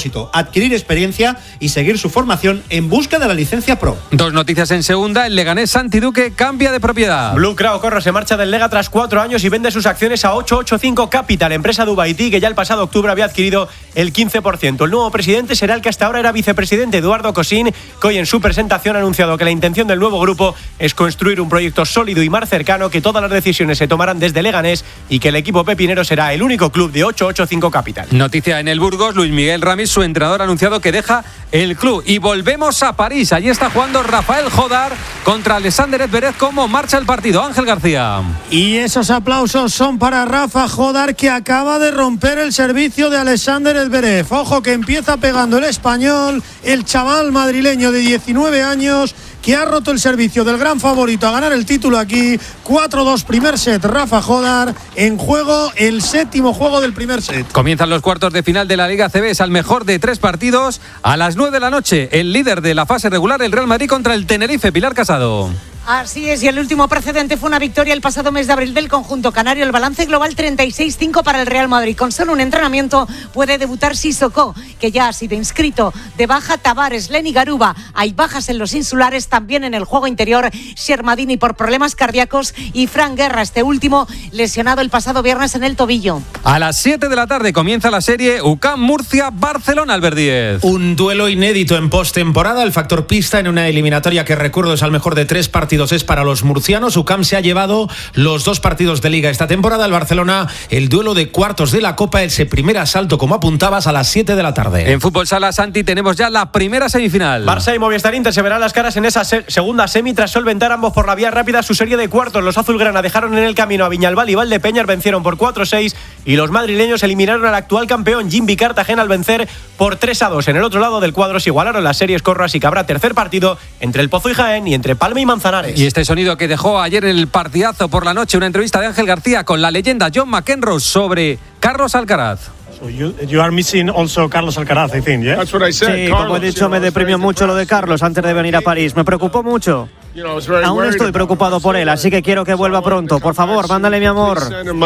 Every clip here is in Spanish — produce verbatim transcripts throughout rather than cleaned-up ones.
adquirir experiencia y seguir su formación en busca de la licencia Pro. Dos noticias en segunda. El Leganés Santi Duque cambia de propiedad. Blue Crow Corro se marcha del Lega tras cuatro años y vende sus acciones a ochocientos ochenta y cinco Capital, empresa de Ubaití, que ya el pasado octubre había adquirido el quince por ciento. El nuevo presidente será el que hasta ahora era vicepresidente, Eduardo Cosín, que hoy en su presentación ha anunciado que la intención del nuevo grupo es construir un proyecto sólido y más cercano, que todas las decisiones se tomarán desde Leganés y que el equipo pepinero será el único club de ochocientos ochenta y cinco Capital. Noticia en el Burgos. Luis Miguel Ramis, su entrenador, ha anunciado que deja el club. Y volvemos a París. Allí está jugando Rafael Jodar contra Alexander Zverev. ¿Cómo marcha el partido? Ángel García. Y esos aplausos son para Rafa Jodar, que acaba de romper el servicio de Alexander Zverev. Ojo que empieza pegando el español, el chaval madrileño de diecinueve años, que ha roto el servicio del gran favorito a ganar el título aquí. cuatro dos primer set, Rafa Jodar, en juego el séptimo juego del primer set. Comienzan los cuartos de final de la Liga A C B, es al mejor de tres partidos. A las nueve de la noche, el líder de la fase regular, el Real Madrid, contra el Tenerife. Pilar Casado. Así es, y el último precedente fue una victoria el pasado mes de abril del conjunto canario. El balance global treinta y seis cinco para el Real Madrid. Con solo un entrenamiento puede debutar Sissoko, que ya ha sido inscrito. De baja Tavares, Lenny Garuba. Hay bajas en los insulares, también en el juego interior. Shermadini por problemas cardíacos y Fran Guerra, este último lesionado el pasado viernes en el tobillo. A las siete de la tarde comienza la serie U C A M Murcia Barcelona. Albert Díez. Un duelo inédito en postemporada. El factor pista en una eliminatoria que, recuerdo, es al mejor de tres partidos. Es para los murcianos. U C A M se ha llevado los dos partidos de Liga esta temporada. El Barcelona, el duelo de cuartos de la Copa, ese primer asalto, como apuntabas, a las siete de la tarde. En Fútbol Sala, Santi, tenemos ya la primera semifinal. Barça y Movistar Inter se verán las caras en esa se- segunda semi tras solventar ambos por la vía rápida su serie de cuartos. Los azulgrana dejaron en el camino a Viñalbal y Valdepeñas, vencieron por cuatro seis, y los madrileños eliminaron al actual campeón Jimby Cartagena al vencer por tres a dos. En el otro lado del cuadro se igualaron las series Corro, y que habrá tercer partido entre el Pozo y Jaén y entre Palma y Manzanares. Y este sonido que dejó ayer en el partidazo por la noche, una entrevista de Ángel García con la leyenda John McEnroe sobre Carlos Alcaraz. So you, you are missing also Carlos Alcaraz, I think, yeah? That's what I said. Sí, como he dicho, me deprimió mucho lo de Carlos antes de venir a París. Me preocupó mucho. Aún estoy preocupado por él, así que quiero que vuelva pronto. Por favor, mándale mi amor.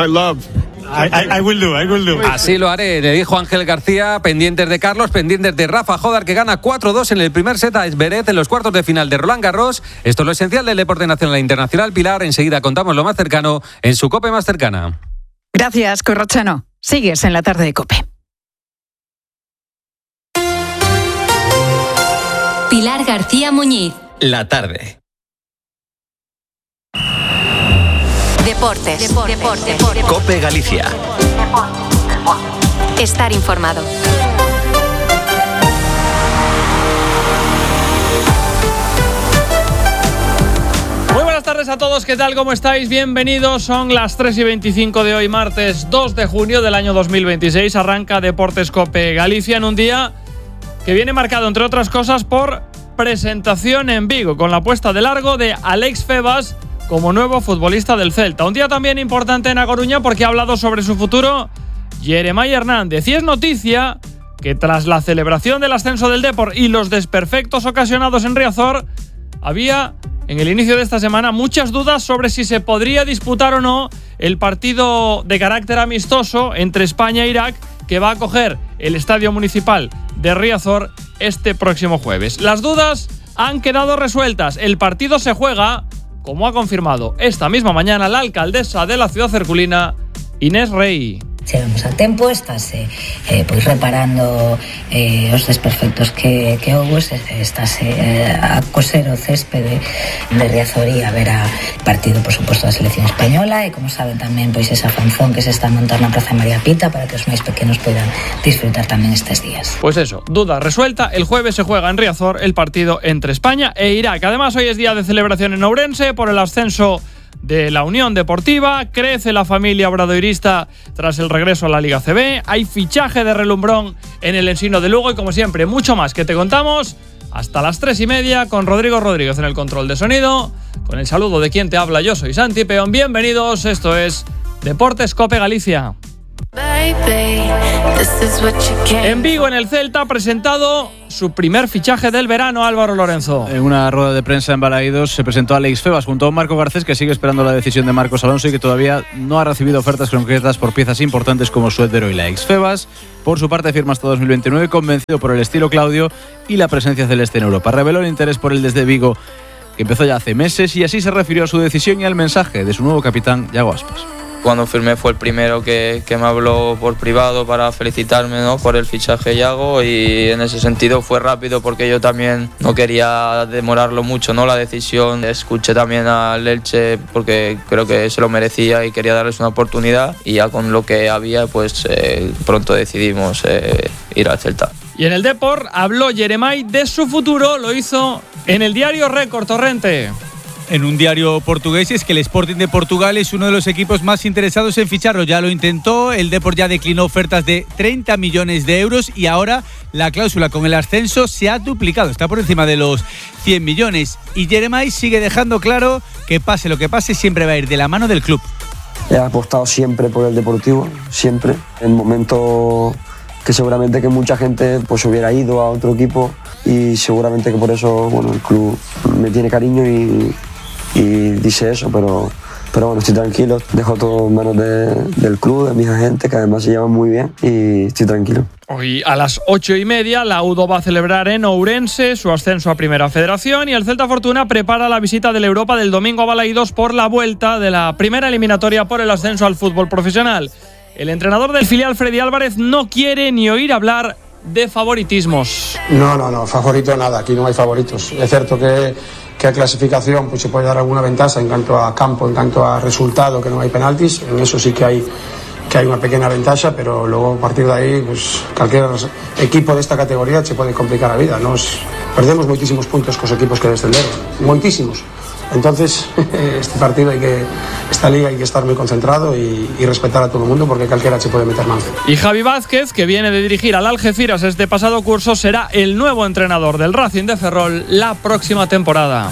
I, I, I will do, I will do. Así lo haré, le dijo Ángel García, pendientes de Carlos, pendientes de Rafa Jodar, que gana cuatro dos en el primer set a Zverev en los cuartos de final de Roland Garros. Esto es lo esencial del deporte nacional e internacional. Pilar, enseguida contamos lo más cercano en su COPE más cercana. Gracias, Corrochano. Sigues en la tarde de COPE. Pilar García Muñiz. La tarde. Deportes. Deportes. Deportes. Deportes. COPE Galicia. Estar informado. Muy buenas tardes a todos, ¿qué tal? ¿Cómo estáis? Bienvenidos, son las tres y veinticinco de hoy, martes dos de junio del año dos mil veintiséis. Arranca Deportes COPE Galicia en un día que viene marcado, entre otras cosas, por presentación en Vigo, con la puesta de largo de Alex Febas como nuevo futbolista del Celta. Un día también importante en A Coruña porque ha hablado sobre su futuro Jeremai Hernández. Y es noticia que tras la celebración del ascenso del Depor y los desperfectos ocasionados en Riazor, había en el inicio de esta semana muchas dudas sobre si se podría disputar o no el partido de carácter amistoso entre España e Irak que va a acoger el Estadio Municipal de Riazor este próximo jueves. Las dudas han quedado resueltas. El partido se juega, como ha confirmado esta misma mañana la alcaldesa de la ciudad herculina, Inés Rey. Chegamos a tempo, estáse eh, pois reparando eh, os desperfectos que, que houve, estáse eh, a coser o céspede de Riazor e a ver a partido, por suposto, da selección española, e como saben tamén pois esa fanzón que se está a montar na Praza de María Pita para que os máis pequenos poidan disfrutar tamén estes días. Pues eso, duda resuelta, el jueves se juega en Riazor el partido entre España e Irak. Además, hoy es día de celebración en Ourense por el ascenso de la Unión Deportiva, crece la familia obradoirista tras el regreso a la Liga C B, hay fichaje de relumbrón en el Ensino de Lugo y, como siempre, mucho más que te contamos hasta las tres y media con Rodrigo Rodríguez en el control de sonido, con el saludo de quien te habla. Yo soy Santi Peón, bienvenidos, esto es Deportes COPE Galicia. En Vigo, en el Celta, ha presentado su primer fichaje del verano, Álvaro Lorenzo. En una rueda de prensa en Balaídos se presentó Alex Febas junto a Marco Garcés, que sigue esperando la decisión de Marcos Alonso y que todavía no ha recibido ofertas concretas por piezas importantes como Suéter y la ex Febas. Por su parte, firma hasta dos mil veintinueve, convencido por el estilo Claudio y la presencia celeste en Europa. Reveló el interés por él desde Vigo, que empezó ya hace meses, y así se refirió a su decisión y al mensaje de su nuevo capitán, Yago Aspas. Cuando firmé fue el primero que, que me habló por privado para felicitarme, ¿no?, por el fichaje Yago, y en ese sentido fue rápido porque yo también no quería demorarlo mucho, ¿no?, la decisión. Escuché también al Elche porque creo que se lo merecía y quería darles una oportunidad, y ya con lo que había pues eh, pronto decidimos eh, ir al Celta. Y en el Depor habló Jeremai de su futuro, lo hizo en el diario Récord, Torrente. En un diario portugués, es que el Sporting de Portugal es uno de los equipos más interesados en ficharlo. Ya lo intentó, el Depor ya declinó ofertas de treinta millones de euros y ahora la cláusula con el ascenso se ha duplicado, está por encima de los cien millones. Y Jeremai sigue dejando claro que pase lo que pase, siempre va a ir de la mano del club. He apostado siempre por el Deportivo, siempre. En momentos que seguramente que mucha gente pues hubiera ido a otro equipo, y seguramente que por eso, bueno, el club me tiene cariño y y dice eso, pero, pero bueno, estoy tranquilo, dejo todo en manos de, del club, de mis agentes, que además se llevan muy bien, y estoy tranquilo. Hoy a las ocho y media la U D O va a celebrar en Ourense su ascenso a Primera Federación, y el Celta Fortuna prepara la visita de la Europa del domingo a Balaídos por la vuelta de la primera eliminatoria por el ascenso al fútbol profesional. El entrenador del filial, Freddy Álvarez, no quiere ni oír hablar de favoritismos. No, no, no, favorito nada, aquí no hay favoritos. Es cierto que que a clasificación pues se puede dar alguna ventaja en cuanto a campo, en cuanto a resultado, que no hay penaltis, en eso sí que hay que hay una pequeña ventaja, pero luego a partir de ahí pues cualquier equipo de esta categoría se puede complicar la vida. Nos perdemos muchísimos puntos con los equipos que descendieron, muchísimos. Entonces, este partido hay que, esta liga hay que estar muy concentrado y, y respetar a todo el mundo, porque cualquiera se puede meter mal. Y Javi Vázquez, que viene de dirigir al Algeciras este pasado curso, será el nuevo entrenador del Racing de Ferrol la próxima temporada.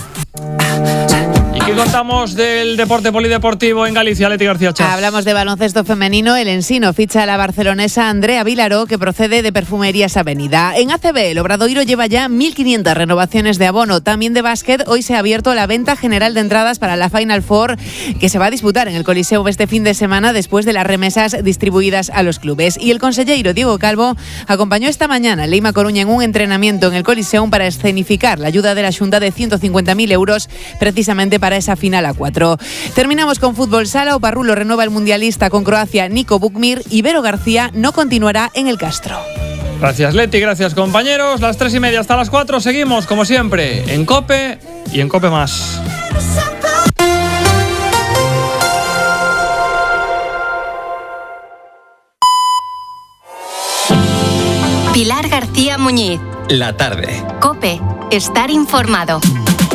¿Y qué contamos del deporte polideportivo en Galicia, Leti García Chas? Hablamos de baloncesto femenino. El Ensino ficha a la barcelonesa Andrea Vilaró, que procede de Perfumerías Avenida. En A C B, el Obradoiro lleva ya mil quinientas renovaciones de abono. También de básquet, hoy se ha abierto la venta general de entradas para la Final Four, que se va a disputar en el Coliseo este fin de semana después de las remesas distribuidas a los clubes. Y el consellero Diego Calvo acompañó esta mañana a Leima Coruña en un entrenamiento en el Coliseum para escenificar la ayuda de la Xunta de ciento cincuenta mil euros precisamente para esa final a cuatro. Terminamos con fútbol sala. Oparrulo renueva el mundialista con Croacia Nico Bukmir, y Vero García no continuará en el Castro. Gracias, Leti, gracias, compañeros. Las tres y media hasta las cuatro seguimos, como siempre, en COPE y en COPE Más. Pilar García Muñiz. La tarde. COPE. Estar informado.